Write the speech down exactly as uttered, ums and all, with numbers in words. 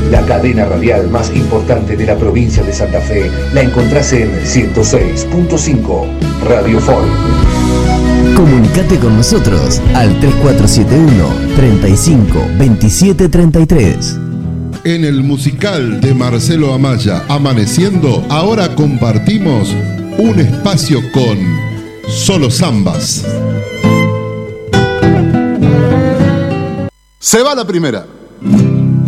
La cadena radial más importante de la provincia de Santa Fe la encontrás en ciento seis punto cinco Radio Folk. Comunicate con nosotros al tres cuatro siete uno, treinta y cinco, veintisiete treinta y tres. En el musical de Marcelo Amaya, Amaneciendo, ahora compartimos un espacio con Solo Zambas. Se va la primera.